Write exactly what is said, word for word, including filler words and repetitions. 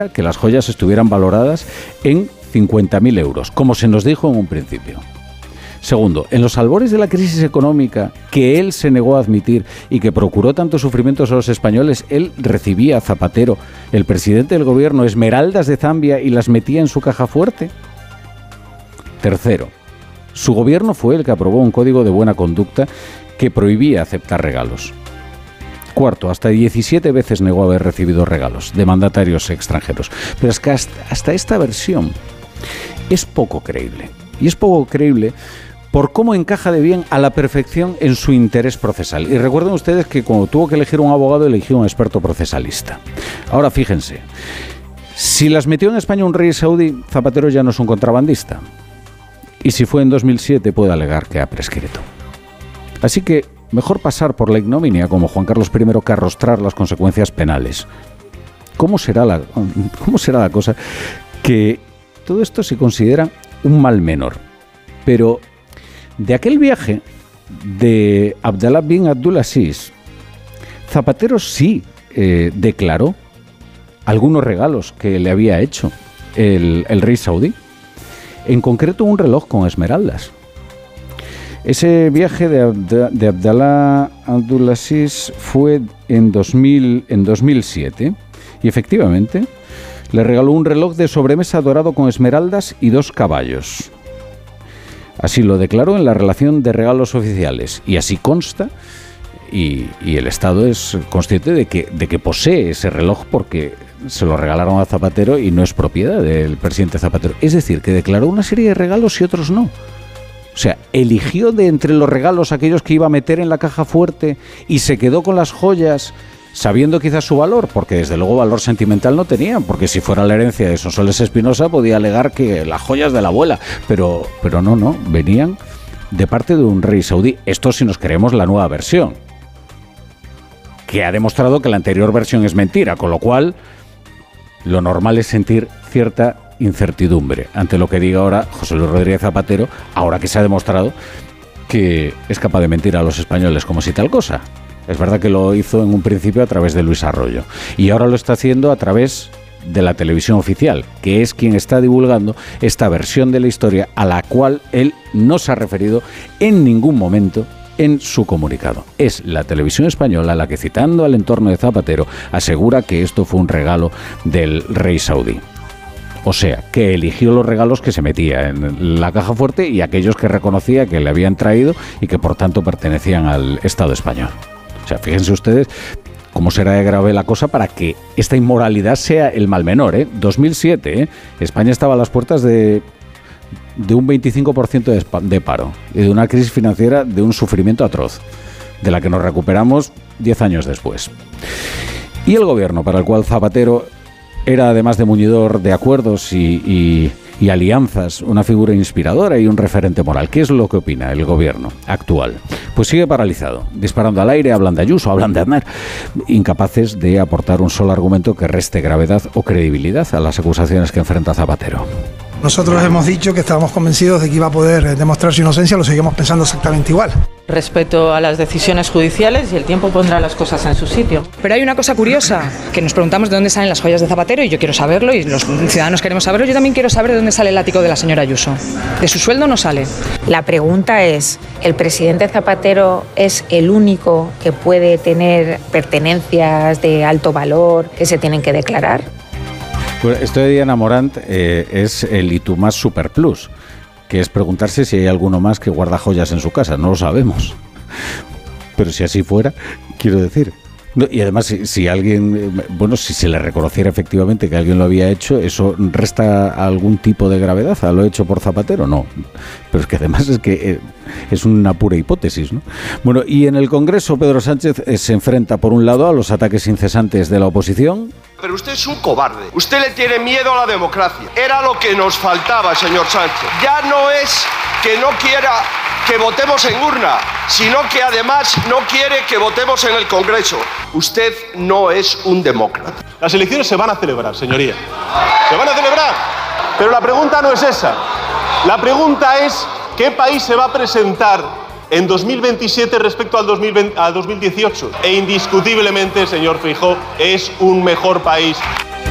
que las joyas estuvieran valoradas en cincuenta mil euros, como se nos dijo en un principio. Segundo, en los albores de la crisis económica que él se negó a admitir y que procuró tantos sufrimientos a los españoles, él recibía a Zapatero, el presidente del gobierno, esmeraldas de Zambia y las metía en su caja fuerte. Tercero, su gobierno fue el que aprobó un código de buena conducta que prohibía aceptar regalos. Cuarto, hasta diecisiete veces negó haber recibido regalos de mandatarios extranjeros. Pero es que hasta, hasta esta versión es poco creíble. Y es poco creíble por cómo encaja de bien a la perfección en su interés procesal. Y recuerden ustedes que cuando tuvo que elegir un abogado, eligió un experto procesalista. Ahora fíjense, si las metió en España un rey saudí, Zapatero ya no es un contrabandista. Y si fue en dos mil siete, puede alegar que ha prescrito. Así que mejor pasar por la ignominia como Juan Carlos primero que arrostrar las consecuencias penales. ¿Cómo será la, cómo será la cosa? Que todo esto se considera un mal menor. Pero de aquel viaje de Abdallah bin Abdulaziz, Zapatero sí eh, declaró algunos regalos que le había hecho el, el rey saudí. En concreto, un reloj con esmeraldas. Ese viaje de, Abd- de Abdallah Abdulaziz fue en, dos mil, en dos mil siete y efectivamente le regaló un reloj de sobremesa dorado con esmeraldas y dos caballos. Así lo declaró en la relación de regalos oficiales y así consta, y, y el Estado es consciente de que, de que posee ese reloj porque se lo regalaron a Zapatero y no es propiedad del presidente Zapatero. Es decir, que declaró una serie de regalos y otros no. O sea, eligió de entre los regalos aquellos que iba a meter en la caja fuerte y se quedó con las joyas sabiendo quizás su valor, porque desde luego valor sentimental no tenían, porque si fuera la herencia de Sonsoles Espinosa podía alegar que las joyas de la abuela, pero, pero no, no, venían de parte de un rey saudí. Esto si nos creemos la nueva versión, que ha demostrado que la anterior versión es mentira, con lo cual lo normal es sentir cierta incertidumbre ante lo que diga ahora José Luis Rodríguez Zapatero, ahora que se ha demostrado que es capaz de mentir a los españoles como si tal cosa. Es verdad que lo hizo en un principio a través de Luis Arroyo y ahora lo está haciendo a través de la televisión oficial, que es quien está divulgando esta versión de la historia a la cual él no se ha referido en ningún momento en su comunicado. Es la televisión española la que, citando al entorno de Zapatero, asegura que esto fue un regalo del rey saudí. O sea, que eligió los regalos que se metía en la caja fuerte y aquellos que reconocía que le habían traído y que por tanto pertenecían al Estado español. O sea, fíjense ustedes cómo será de grave la cosa para que esta inmoralidad sea el mal menor, ¿eh? dos mil siete, ¿eh? España estaba a las puertas de, de un veinticinco por ciento de, de paro y de una crisis financiera de un sufrimiento atroz, de la que nos recuperamos diez años después. Y el gobierno, para el cual Zapatero era, además de muñidor de acuerdos y, y, y alianzas, una figura inspiradora y un referente moral. ¿Qué es lo que opina el gobierno actual? Pues sigue paralizado, disparando al aire, hablan de Ayuso, hablan de Aznar, incapaces de aportar un solo argumento que reste gravedad o credibilidad a las acusaciones que enfrenta Zapatero. Nosotros hemos dicho que estábamos convencidos de que iba a poder demostrar su inocencia, lo seguimos pensando exactamente igual. Respeto a las decisiones judiciales y el tiempo pondrá las cosas en su sitio. Pero hay una cosa curiosa, que nos preguntamos de dónde salen las joyas de Zapatero y yo quiero saberlo y los ciudadanos queremos saberlo. Yo también quiero saber de dónde sale el ático de la señora Ayuso. De su sueldo no sale. La pregunta es, ¿el presidente Zapatero es el único que puede tener pertenencias de alto valor que se tienen que declarar? Pues esto de Diana Morant eh, es el Itumás Super Plus, que es preguntarse si hay alguno más que guarda joyas en su casa. No lo sabemos. Pero si así fuera, quiero decir. No, y además, si, si alguien, bueno, si se le reconociera efectivamente que alguien lo había hecho, ¿eso resta algún tipo de gravedad a lo hecho por Zapatero? No. Pero es que además es que eh, es una pura hipótesis, ¿no? Bueno, y en el Congreso Pedro Sánchez eh, se enfrenta, por un lado, a los ataques incesantes de la oposición. Pero usted es un cobarde. Usted le tiene miedo a la democracia. Era lo que nos faltaba, señor Sánchez. Ya no es que no quiera que votemos en urna, sino que además no quiere que votemos en el Congreso. Usted no es un demócrata. Las elecciones se van a celebrar, señoría. Se van a celebrar. Pero la pregunta no es esa. La pregunta es ¿qué país se va a presentar en dos mil veintisiete respecto al dos mil veinte, al dos mil dieciocho? E indiscutiblemente, señor Feijóo, es un mejor país.